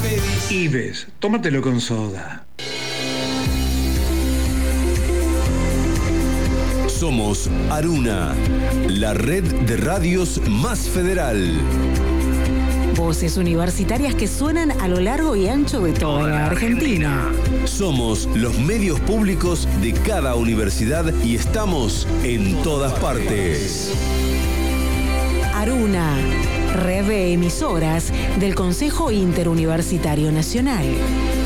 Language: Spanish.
Ives, tómatelo con soda. Somos Aruna, la red de radios más federal. Voces universitarias que suenan a lo largo y ancho de toda la Argentina. Somos los medios públicos de cada universidad y estamos en todas partes. Aruna, red de emisoras del Consejo Interuniversitario Nacional.